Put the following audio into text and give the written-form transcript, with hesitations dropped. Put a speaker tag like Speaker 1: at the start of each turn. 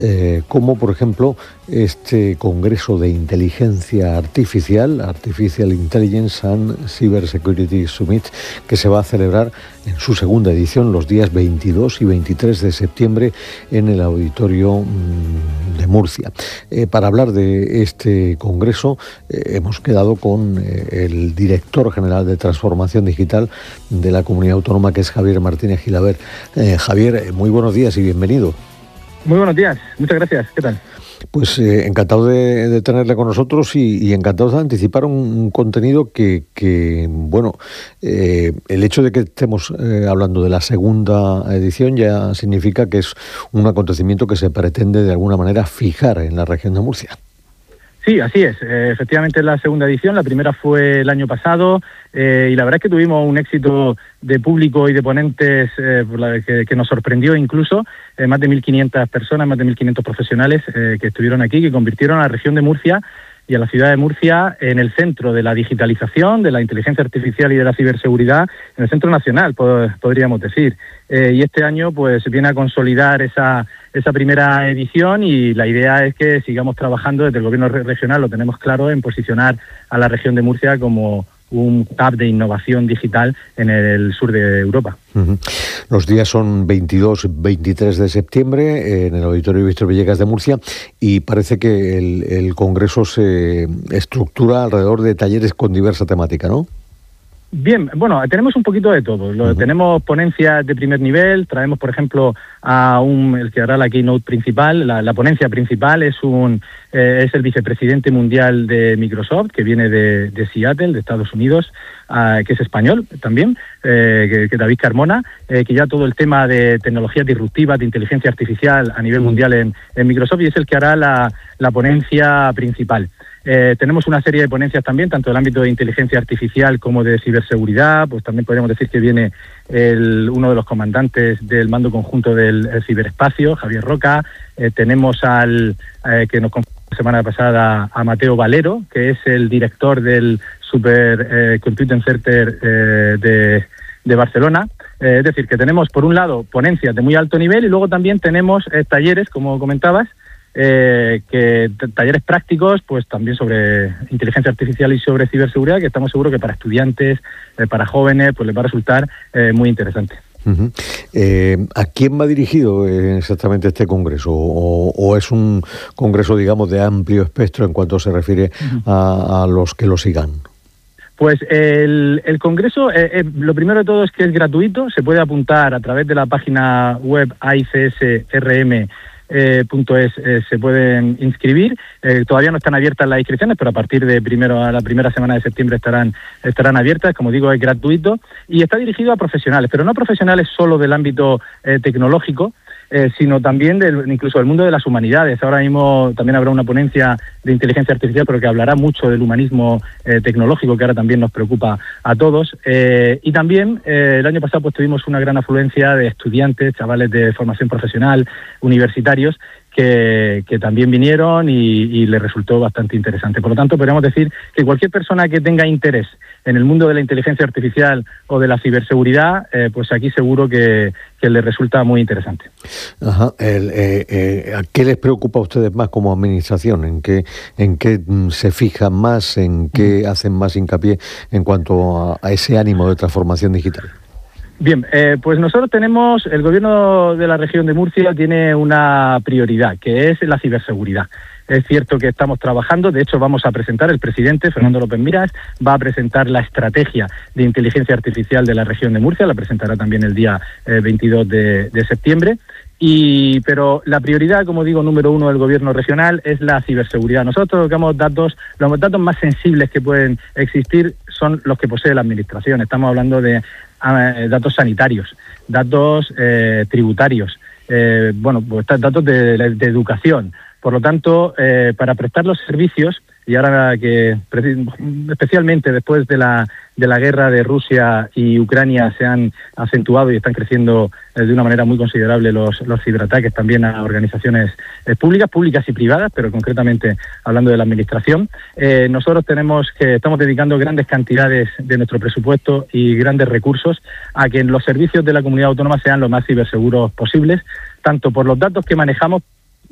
Speaker 1: como por ejemplo este Congreso de Inteligencia Artificial, Artificial Intelligence and Cybersecurity Summit, que se va a celebrar en su segunda edición los días 22 y 23 de septiembre en el Auditorio de Murcia. Para hablar de este congreso hemos quedado con el director general de Transformación Digital de la Comunidad Autónoma, que es Javier Martínez Gilabert. Javier, muy buenos días y bienvenido.
Speaker 2: Muy buenos días, muchas gracias. ¿Qué tal?
Speaker 1: Pues encantado de tenerle con nosotros y encantados de anticipar un contenido que bueno, el hecho de que estemos hablando de la segunda edición ya significa que es un acontecimiento que se pretende de alguna manera fijar en la región de Murcia.
Speaker 2: Sí, así es. Efectivamente es la segunda edición. La primera fue el año pasado y la verdad es que tuvimos un éxito de público y de ponentes que nos sorprendió incluso. Más de 1.500 personas, más de 1.500 profesionales que estuvieron aquí, que convirtieron a la región de Murcia y a la ciudad de Murcia en el centro de la digitalización, de la inteligencia artificial y de la ciberseguridad, en el centro nacional, podríamos decir. Y este año pues viene a consolidar esa primera edición y la idea es que sigamos trabajando desde el gobierno regional, lo tenemos claro, en posicionar a la región de Murcia como un hub de innovación digital en el sur de Europa.
Speaker 1: Uh-huh. Los días son 22-23 de septiembre en el Auditorio Víctor Villegas de Murcia y parece que el Congreso se estructura alrededor de talleres con diversa temática, ¿no?
Speaker 2: Bien, bueno, tenemos un poquito de todo. Tenemos ponencias de primer nivel, traemos, por ejemplo, el que hará la keynote principal. La ponencia principal es el vicepresidente mundial de Microsoft, que viene de Seattle, de Estados Unidos, que es español también, que David Carmona, que ya todo el tema de tecnologías disruptivas, de inteligencia artificial a nivel mundial en Microsoft, y es el que hará la ponencia principal. Tenemos una serie de ponencias también, tanto del ámbito de inteligencia artificial como de ciberseguridad. Pues también podríamos decir que viene uno de los comandantes del mando conjunto del ciberespacio, Javier Roca. Tenemos que nos acompañó la semana pasada a Mateo Valero, que es el director del Super Computing Center de Barcelona. Es decir, que tenemos por un lado ponencias de muy alto nivel y luego también tenemos talleres, como comentabas, talleres prácticos, pues también sobre inteligencia artificial y sobre ciberseguridad, que estamos seguros que para estudiantes, para jóvenes, pues les va a resultar muy interesante.
Speaker 1: Uh-huh. ¿A quién va dirigido exactamente este congreso? ¿O es un congreso, digamos, de amplio espectro en cuanto se refiere a los que lo sigan?
Speaker 2: Pues el congreso, lo primero de todo es que es gratuito, se puede apuntar a través de la página web AICSRM. Se pueden inscribir. Todavía no están abiertas las inscripciones, pero a partir de la primera semana de septiembre estarán abiertas. Como digo, es gratuito y está dirigido a profesionales, pero no profesionales solo del ámbito tecnológico, sino también incluso del mundo de las humanidades. Ahora mismo también habrá una ponencia de inteligencia artificial, pero que hablará mucho del humanismo tecnológico, que ahora también nos preocupa a todos. Y también el año pasado pues tuvimos una gran afluencia de estudiantes, chavales de formación profesional, universitarios, que también vinieron y les resultó bastante interesante. Por lo tanto, podríamos decir que cualquier persona que tenga interés en el mundo de la inteligencia artificial o de la ciberseguridad, pues aquí seguro que les resulta muy interesante.
Speaker 1: Ajá. ¿A qué les preocupa a ustedes más como administración? ¿En qué se fijan más? ¿En qué hacen más hincapié en cuanto a ese ánimo de transformación digital?
Speaker 2: Bien, pues nosotros el gobierno de la región de Murcia tiene una prioridad, que es la ciberseguridad. Es cierto que estamos trabajando, de hecho vamos a presentar, el presidente Fernando López Miras va a presentar la estrategia de inteligencia artificial de la región de Murcia, la presentará también el día 22 de septiembre. Pero la prioridad, como digo, número uno del gobierno regional es la ciberseguridad. Nosotros tocamos los datos más sensibles que pueden existir son los que posee la administración. Estamos hablando de datos sanitarios, datos tributarios, pues datos de educación. Por lo tanto, para prestar los servicios, y ahora que especialmente después de la guerra de Rusia y Ucrania se han acentuado y están creciendo de una manera muy considerable los ciberataques también a organizaciones públicas y privadas, pero concretamente hablando de la administración, nosotros estamos dedicando grandes cantidades de nuestro presupuesto y grandes recursos a que los servicios de la comunidad autónoma sean lo más ciberseguros posibles, tanto por los datos que manejamos